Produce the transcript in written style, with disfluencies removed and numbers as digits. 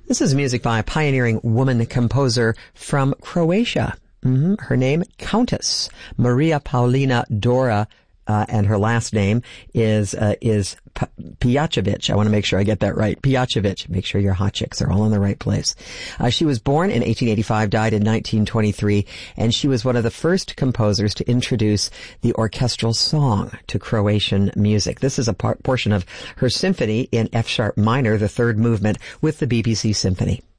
This is music by a pioneering woman composer from Croatia. Her name, Countess Maria Paulina Dora, and her last name is Pijacevic. I want to make sure I get that right. Pijacevic. Make sure your hot chicks are all in the right place. She was born in 1885, died in 1923, and she was one of the first composers to introduce the orchestral song to Croatian music. This is a portion of her symphony in F-sharp minor, the third movement, with the BBC Symphony.